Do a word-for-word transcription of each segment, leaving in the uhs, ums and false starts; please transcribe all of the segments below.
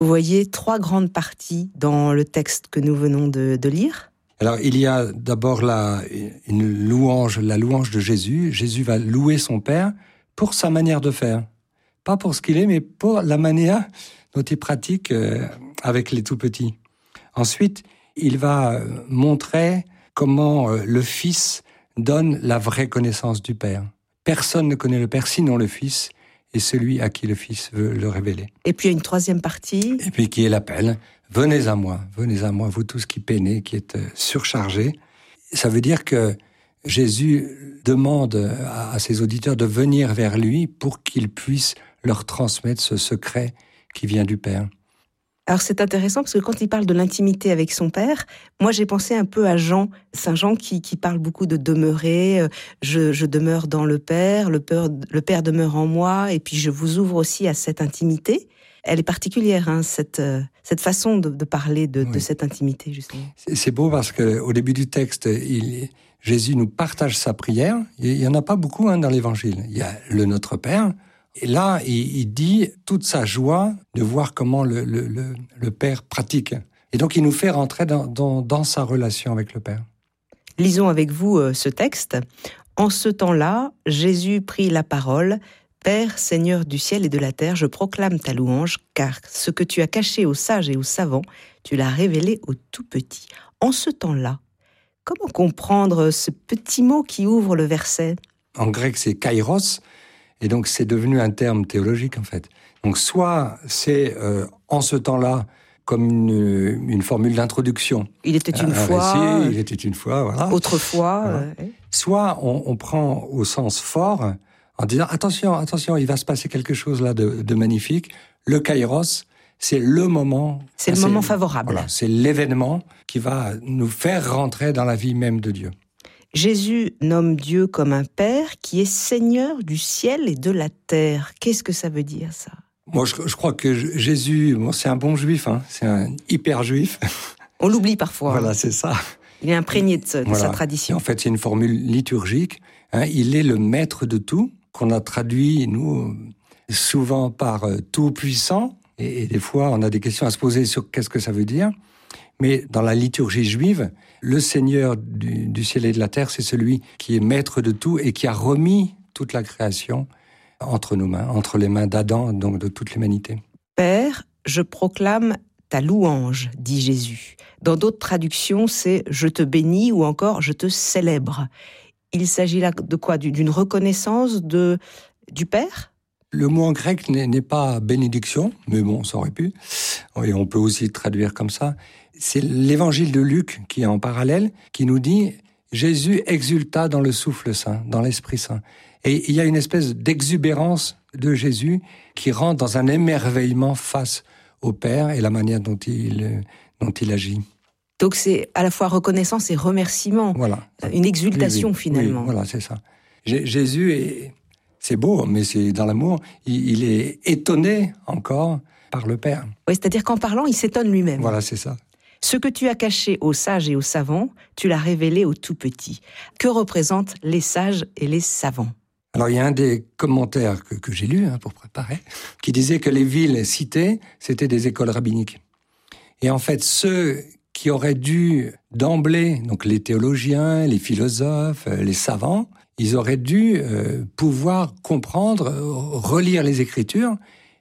Vous voyez trois grandes parties dans le texte que nous venons de, de lire. Alors, il y a d'abord la, une louange, la louange de Jésus. Jésus va louer son Père pour sa manière de faire. Pas pour ce qu'il est, mais pour la manière dont il pratique euh, avec les tout-petits. Ensuite, il va montrer comment euh, le Fils donne la vraie connaissance du Père. Personne ne connaît le Père sinon le Fils, et celui à qui le Fils veut le révéler. Et puis il y a une troisième partie. Et puis qui est l'appel. Venez à moi, venez à moi, vous tous qui peinez, qui êtes surchargés. Ça veut dire que Jésus demande à ses auditeurs de venir vers lui pour qu'il puisse leur transmettre ce secret qui vient du Père. Alors c'est intéressant parce que quand il parle de l'intimité avec son Père, moi j'ai pensé un peu à Jean, Saint Jean qui, qui parle beaucoup de demeurer, je, je demeure dans le Père, le Père, le Père demeure en moi, et puis je vous ouvre aussi à cette intimité. Elle est particulière, hein, cette, cette façon de, de parler de, oui. de cette intimité, justement. C'est, c'est beau parce qu'au début du texte, il, Jésus nous partage sa prière. Il n'y en a pas beaucoup hein, dans l'Évangile. Il y a le Notre Père. Et là, il, il dit toute sa joie de voir comment le, le, le, le Père pratique. Et donc, il nous fait rentrer dans, dans, dans sa relation avec le Père. Lisons avec vous euh, ce texte. En ce temps-là, Jésus prit la parole. Père, Seigneur du ciel et de la terre, je proclame ta louange, car ce que tu as caché aux sages et aux savants, tu l'as révélé aux tout-petits. En ce temps-là, comment comprendre ce petit mot qui ouvre le verset ? En grec, c'est kairos. Et donc, c'est devenu un terme théologique, en fait. Donc, soit c'est, euh, en ce temps-là, comme une, une formule d'introduction. Il était une un fois. Récit, il était une fois, voilà. Autrefois. Voilà. Euh... Soit on, on prend au sens fort, en disant, attention, attention, il va se passer quelque chose là de, de magnifique. Le kairos, c'est le moment. C'est le c'est, moment favorable. Voilà, c'est l'événement qui va nous faire rentrer dans la vie même de Dieu. Jésus nomme Dieu comme un Père qui est Seigneur du ciel et de la terre. Qu'est-ce que ça veut dire, ça ? Moi, je, je crois que Jésus, bon, c'est un bon juif, hein, c'est un hyper juif. On l'oublie parfois. Voilà, hein. c'est ça. Il est imprégné de, de voilà. sa tradition. Et en fait, c'est une formule liturgique. Hein, il est le maître de tout, qu'on a traduit, nous, souvent par euh, tout-puissant. Et, et des fois, on a des questions à se poser sur qu'est-ce que ça veut dire. Mais dans la liturgie juive, le Seigneur du, du ciel et de la terre, c'est celui qui est maître de tout et qui a remis toute la création entre nos mains, entre les mains d'Adam, donc de toute l'humanité. Père, je proclame ta louange, dit Jésus. Dans d'autres traductions, c'est « je te bénis » ou encore « je te célèbre ». Il s'agit là de quoi ? D'une reconnaissance de, du Père ? Le mot en grec n'est, n'est pas bénédiction, mais bon, ça aurait pu. Et on peut aussi le traduire comme ça. C'est l'évangile de Luc qui est en parallèle, qui nous dit « Jésus exulta dans le souffle saint, dans l'Esprit Saint ». Et il y a une espèce d'exubérance de Jésus qui rentre dans un émerveillement face au Père et la manière dont il, dont il agit. Donc c'est à la fois reconnaissance et remerciement, voilà. Une exultation oui, oui, finalement. Oui, voilà, c'est ça. J- Jésus, est, c'est beau, mais c'est dans l'amour, il, il est étonné encore par le Père. Oui, c'est-à-dire qu'en parlant, il s'étonne lui-même. Voilà, c'est ça. Ce que tu as caché aux sages et aux savants, tu l'as révélé aux tout-petits. Que représentent les sages et les savants ? Alors, il y a un des commentaires que, que j'ai lu hein, pour préparer, qui disait que les villes citées, c'était des écoles rabbiniques. Et en fait, ceux qui auraient dû d'emblée, donc les théologiens, les philosophes, les savants, ils auraient dû euh, pouvoir comprendre, relire les Écritures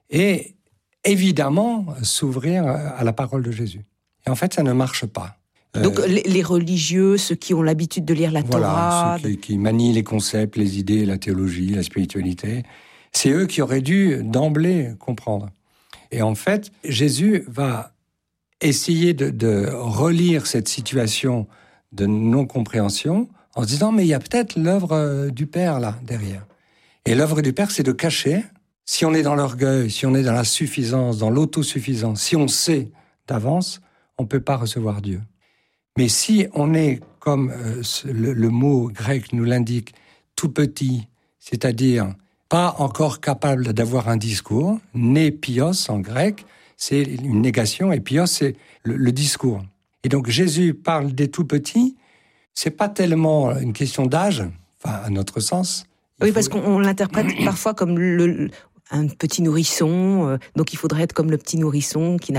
et évidemment s'ouvrir à la parole de Jésus. Et en fait, ça ne marche pas. Donc euh, les, les religieux, ceux qui ont l'habitude de lire la voilà, Torah... ceux qui, qui manient les concepts, les idées, la théologie, la spiritualité, c'est eux qui auraient dû d'emblée comprendre. Et en fait, Jésus va essayer de, de relire cette situation de non-compréhension en se disant « mais il y a peut-être l'œuvre du Père là, derrière ». Et l'œuvre du Père, c'est de cacher. Si on est dans l'orgueil, si on est dans la suffisance, dans l'autosuffisance, si on sait d'avance, on ne peut pas recevoir Dieu. Mais si on est, comme euh, le, le mot grec nous l'indique, tout petit, c'est-à-dire pas encore capable d'avoir un discours, né pios en grec, c'est une négation, et pios, c'est le, le discours. Et donc Jésus parle des tout petits, c'est pas tellement une question d'âge, enfin à notre sens. Oui, faut... parce qu'on l'interprète parfois comme le, un petit nourrisson. Donc il faudrait être comme le petit nourrisson qui n'a